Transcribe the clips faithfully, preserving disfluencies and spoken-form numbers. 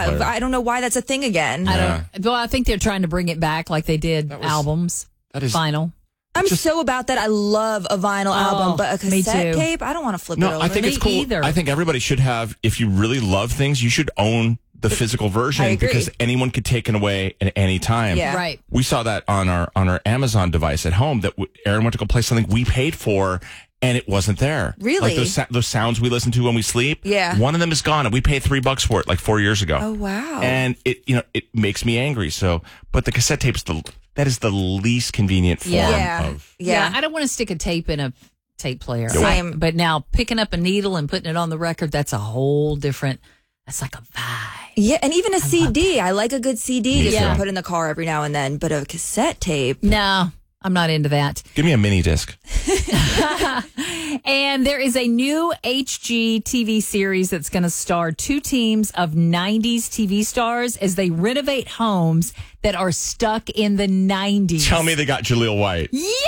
yeah, player. I don't know why that's a thing again. I Yeah. don't. Well, I think they're trying to bring it back like they did That was- albums. That is Vinyl. I'm just- so about that. I love a vinyl album, but a me cassette too. tape, I don't want to flip it No, over. I think Me it's cool. either. I think everybody should have, if you really love things, you should own the physical version I agree. because anyone could take it away at any time. Yeah. Right. We saw that on our on our Amazon device at home that w- Aaron went to go play something we paid for and it wasn't there. Really? Like those, sa- those sounds we listen to when we sleep. Yeah. One of them is gone and we paid three bucks for it like four years ago. Oh, wow. And it, you know, it makes me angry. So, but the cassette tape's the, that is the least convenient form Yeah. Yeah. of. Yeah. Yeah. I don't want to stick a tape in a tape player. Same. I- but now picking up a needle and putting it on the record, that's a whole different, that's like a vibe. Yeah, and even a C D. I like a good C D Me just too. to put in the car every now and then, but a cassette tape. No, I'm not into that. Give me a mini disc. And there is a new H G T V series that's going to star two teams of nineties T V stars as they renovate homes that are stuck in the nineties. Tell me they got Jaleel White.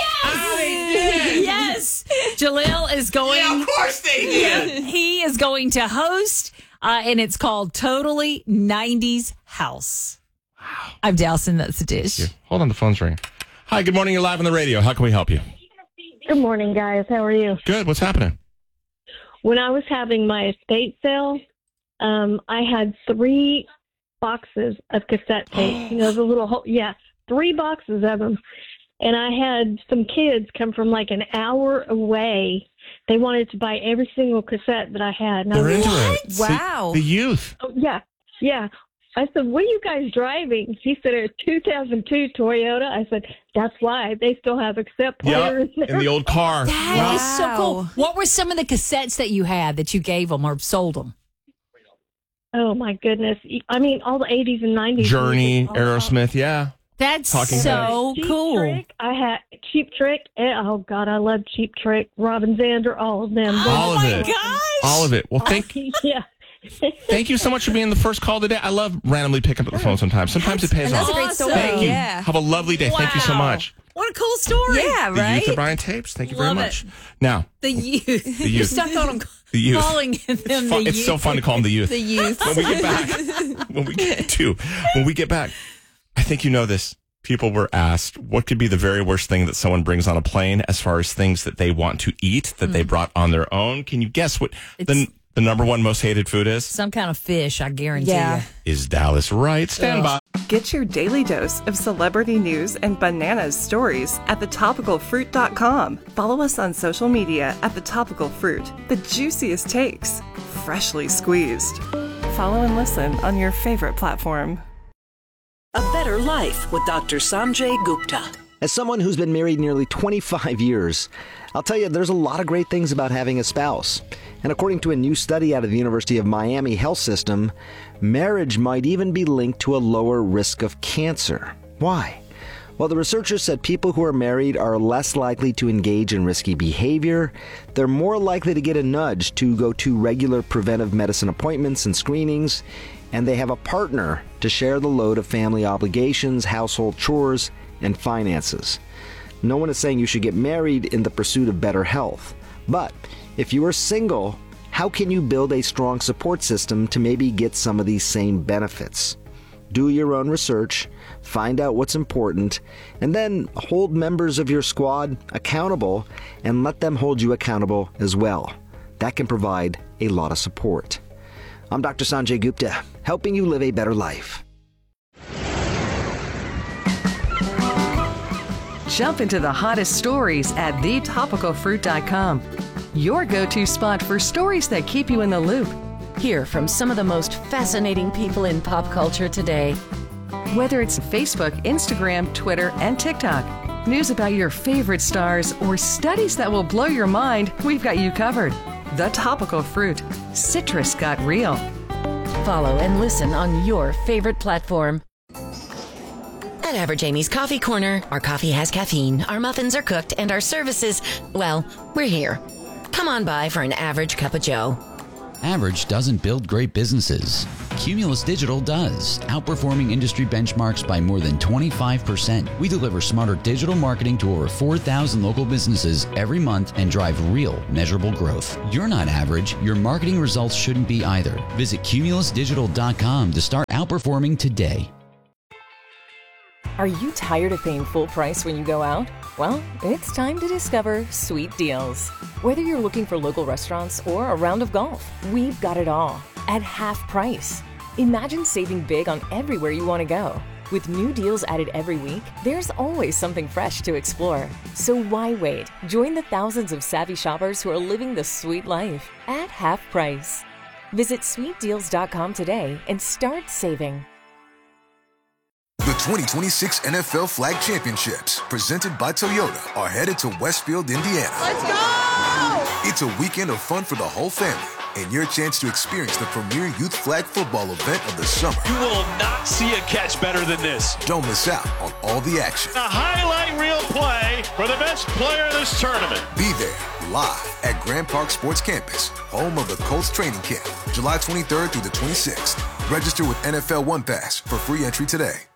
Yes! Yes! Jaleel is going. Of course they did. He is going to host, uh, and it's called Totally nineties House. Wow. I'm dousing that's the dish. Here, hold on, the phone's ringing. Hi, good morning. You're live on the radio. How can we help you? Good morning, guys. How are you? Good. What's happening? When I was having my estate sale, um, I had three boxes of cassette tapes. You know, the little whole, yeah, three boxes of them. And I had some kids come from like an hour away. They wanted to buy every single cassette that I had. And I They're was into like, it. Wow. The, the youth. oh, yeah, yeah. I said, what are you guys driving? He said, a two thousand two Toyota. I said, that's why. They still have a cassette player in Yeah, there. in the old car. That is so Wow. cool. What were some of the cassettes that you had that you gave them or sold them? Oh, my goodness. I mean, all the eighties and nineties. Journey, music, all- Aerosmith, yeah. That's Talking so Cheap cool. Trick, I had Cheap Trick. and- Oh God, I love Cheap Trick. Robin Zander, all of them. All of my it. gosh. All of it. Well, thank yeah. thank you so much for being the first call today. I love randomly picking up the phone sometimes. Sometimes it pays And that's off. a great Awesome. story. Thank you. Yeah. Have a lovely day. Thank you so Wow. much. What a cool story. Yeah, The right? youth of Brian Tapes. Thank you very Love much. it. Now, The youth. The You're youth. stuck on them. The youth. Calling them it's, the fun, it's youth. so fun to call them the youth. The youth. When we get back, when we get to, when we get back, I think you know this. People were asked what could be the very worst thing that someone brings on a plane as far as things that they want to eat that they brought on their own. Can you guess what the, It's- the number one most hated food is? Some kind of fish, I guarantee Yeah. you. Is Dallas right? Stand by. Get your daily dose of celebrity news and bananas stories at the topical fruit dot com. Follow us on social media at The Topical Fruit. The juiciest takes, freshly squeezed. Follow and listen on your favorite platform. A Better Life with Doctor Sanjay Gupta. As someone who's been married nearly twenty-five years, I'll tell you there's a lot of great things about having a spouse. And according to a new study out of the University of Miami Health System, marriage might even be linked to a lower risk of cancer. Why? Well, the researchers said people who are married are less likely to engage in risky behavior, they're more likely to get a nudge to go to regular preventive medicine appointments and screenings, and they have a partner to share the load of family obligations, household chores, and finances. No one is saying you should get married in the pursuit of better health. But if you are single, how can you build a strong support system to maybe get some of these same benefits? Do your own research, find out what's important, and then hold members of your squad accountable and let them hold you accountable as well. That can provide a lot of support. I'm Doctor Sanjay Gupta, helping you live a better life. Jump into the hottest stories at the topical fruit dot com. Your go-to spot for stories that keep you in the loop. Hear from some of the most fascinating people in pop culture today. Whether it's Facebook, Instagram, Twitter, and TikTok, news about your favorite stars, or studies that will blow your mind, we've got you covered. The Topical Fruit. Citrus got real. Follow and listen on your favorite platform. At Average Amy's Coffee Corner, our coffee has caffeine, our muffins are cooked, and our services, well, we're here. Come on by for an average cup of joe. Average doesn't build great businesses. Cumulus Digital does, outperforming industry benchmarks by more than twenty-five percent. We deliver smarter digital marketing to over four thousand local businesses every month and drive real, measurable growth. You're not average. Your marketing results shouldn't be either. Visit cumulus digital dot com to start outperforming today. Are you tired of paying full price when you go out? Well, it's time to discover Sweet Deals. Whether you're looking for local restaurants or a round of golf, we've got it all at half price. Imagine saving big on everywhere you want to go. With new deals added every week, there's always something fresh to explore. So why wait? Join the thousands of savvy shoppers who are living the sweet life at half price. Visit sweet deals dot com today and start saving. The twenty twenty-six N F L Flag Championships, presented by Toyota, are headed to Westfield, Indiana. Let's go! It's a weekend of fun for the whole family and your chance to experience the premier youth flag football event of the summer. You will not see a catch better than this. Don't miss out on all the action. A highlight reel play for the best player of this tournament. Be there live at Grand Park Sports Campus, home of the Colts training camp, July twenty-third through the twenty-sixth. Register with N F L One Pass for free entry today.